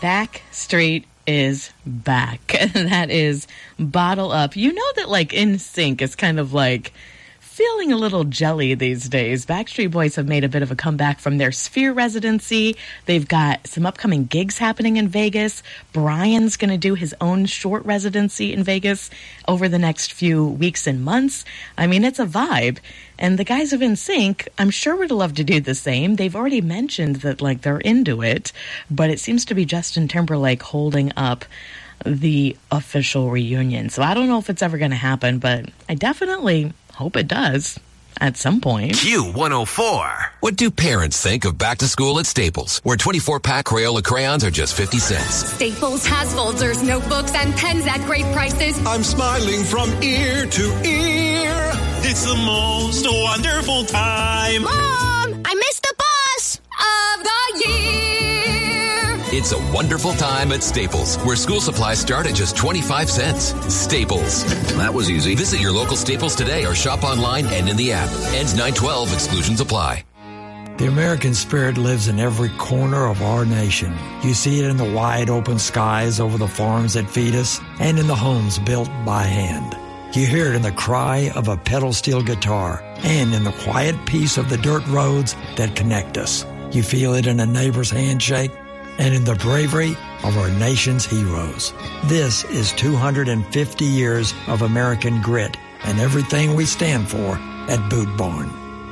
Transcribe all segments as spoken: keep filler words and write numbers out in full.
Backstreet is back. That is Bottle Up. You know that, like, N Sync is kind of like feeling a little jelly these days. Backstreet Boys have made a bit of a comeback from their Sphere residency. They've got some upcoming gigs happening in Vegas. Brian's going to do his own short residency in Vegas over the next few weeks and months. I mean, it's a vibe. And the guys of N Sync, I'm sure would love to do the same. They've already mentioned that, like, they're into it. But it seems to be Justin Timberlake holding up the official reunion. So I don't know if it's ever going to happen, but I definitely hope it does at some point. Q one oh four. What do parents think of back to school at Staples, where twenty-four pack Crayola crayons are just fifty cents? Staples has folders, notebooks, and pens at great prices. I'm smiling from ear to ear. It's the most wonderful time. Mom, I missed the bus of the year. It's a wonderful time at Staples, where school supplies start at just twenty-five cents. Staples. That was easy. Visit your local Staples today or shop online and in the app. Ends nine twelve. Exclusions apply. The American spirit lives in every corner of our nation. You see it in the wide open skies over the farms that feed us and in the homes built by hand. You hear it in the cry of a pedal steel guitar and in the quiet peace of the dirt roads that connect us. You feel it in a neighbor's handshake and in the bravery of our nation's heroes. This is two hundred fifty years of American grit and everything we stand for at Boot Barn.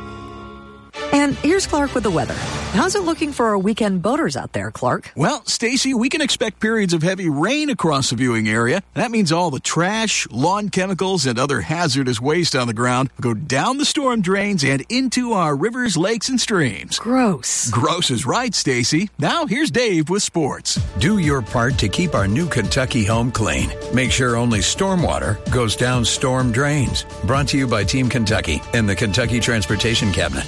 And here's Clark with the weather. How's it looking for our weekend boaters out there, Clark? Well, Stacy, we can expect periods of heavy rain across the viewing area. That means all the trash, lawn chemicals, and other hazardous waste on the ground go down the storm drains and into our rivers, lakes, and streams. Gross. Gross is right, Stacy. Now, here's Dave with sports. Do your part to keep our new Kentucky home clean. Make sure only stormwater goes down storm drains. Brought to you by Team Kentucky and the Kentucky Transportation Cabinet.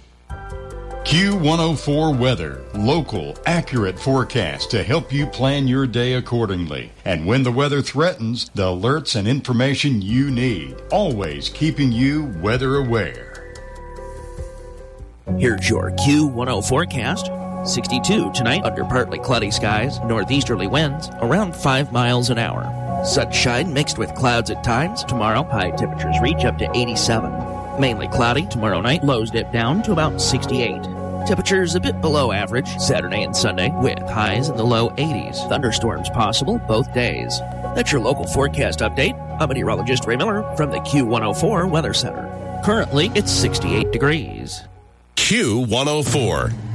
Q one oh four Weather. Local, accurate forecast to help you plan your day accordingly. And when the weather threatens, the alerts and information you need. Always keeping you weather aware. Here's your Q one oh forecast. sixty-two tonight under partly cloudy skies, northeasterly winds around five miles an hour. Sunshine mixed with clouds at times. Tomorrow, high temperatures reach up to eighty-seven. Mainly cloudy tomorrow night, lows dip down to about sixty-eight. Temperatures a bit below average Saturday and Sunday with highs in the low eighties. Thunderstorms possible both days. That's your local forecast update. I'm meteorologist Ray Miller from the Q one oh four Weather Center. Currently, it's sixty-eight degrees. Q one oh four.